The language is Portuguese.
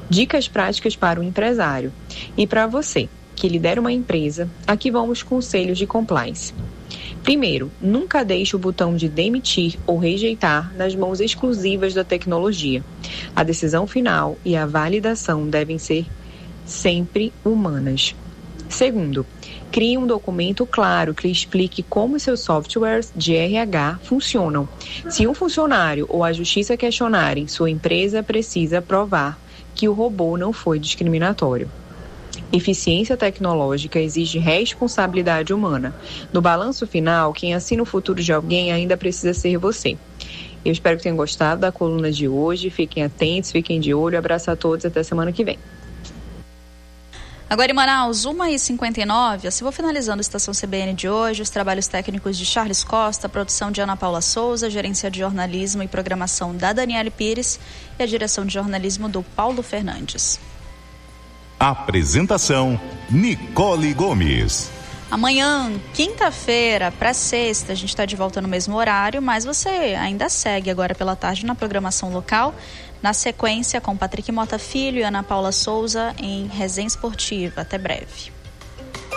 Dicas práticas para o empresário. E para você, que lidera uma empresa, aqui vão os conselhos de compliance. Primeiro, nunca deixe o botão de demitir ou rejeitar nas mãos exclusivas da tecnologia. A decisão final e a validação devem ser sempre humanas. Segundo, crie um documento claro que explique como seus softwares de RH funcionam. Se um funcionário ou a justiça questionarem, sua empresa precisa provar que o robô não foi discriminatório. Eficiência tecnológica exige responsabilidade humana. No balanço final, quem assina o futuro de alguém ainda precisa ser você. Eu espero que tenham gostado da coluna de hoje. Fiquem atentos, fiquem de olho. Abraço a todos, até semana que vem. Agora em Manaus, 1h59, assim vou finalizando a Estação CBN de hoje, os trabalhos técnicos de Charles Costa, a produção de Ana Paula Souza, gerência de jornalismo e programação da Daniele Pires e a direção de jornalismo do Paulo Fernandes. Apresentação, Nicole Gomes. Amanhã, quinta-feira, para sexta, a gente está de volta no mesmo horário, mas você ainda segue agora pela tarde na programação local, na sequência com Patrick Mota Filho e Ana Paula Souza em Resenha Esportiva. Até breve.